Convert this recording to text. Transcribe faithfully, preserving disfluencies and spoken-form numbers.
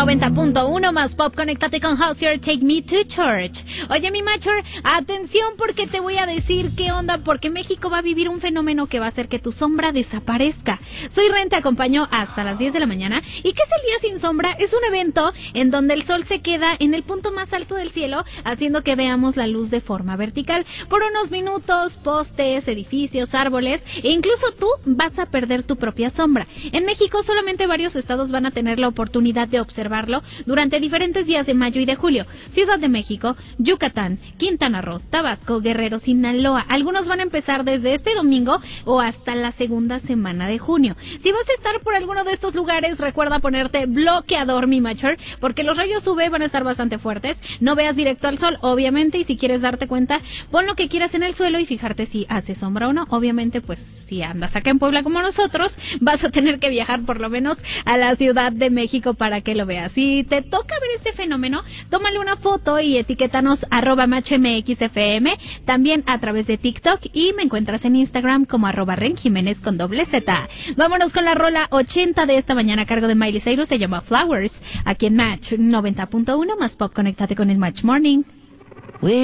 noventa punto uno más pop, conéctate con Hozier, Take Me to Church. Oye, mi Machor, atención porque te voy a decir qué onda, porque México va a vivir un fenómeno que va a hacer que tu sombra desaparezca. Soy Ren, te acompaño hasta las diez de la mañana. ¿Y qué es el Día Sin Sombra? Es un evento en donde el sol se queda en el punto más alto del cielo, haciendo que veamos la luz de forma vertical. Por unos minutos, postes, edificios, árboles, e incluso tú vas a perder tu propia sombra. En México solamente varios estados van a tener la oportunidad de observarlo durante diferentes días de mayo y de julio. Ciudad de México, Yucatán, Quintana Roo, Tabasco, Guerrero, Sinaloa. Algunos van a empezar desde este domingo o hasta la segunda semana de junio. Si vas a estar por alguno de estos lugares, recuerda ponerte bloqueador, mi Machor, porque los rayos U V van a estar bastante fuertes. No veas directo al sol, obviamente, y si quieres darte cuenta, pon lo que quieras en el suelo y fijarte si hace sombra o no. Obviamente, pues, si andas acá en Puebla como nosotros, vas a tener que viajar por lo menos a la Ciudad de México para que lo veas. Si te toca ver este fenómeno, tómale una foto y etiquétanos arroba machmxfm, también a través de TikTok, y me encuentras en Instagram como arroba Ren Jiménez con doble Z. Vámonos con la rola ochenta de esta mañana a cargo de Miley Cyrus, se llama Flowers, aquí en Match noventa punto uno más pop, conéctate con el Match Morning.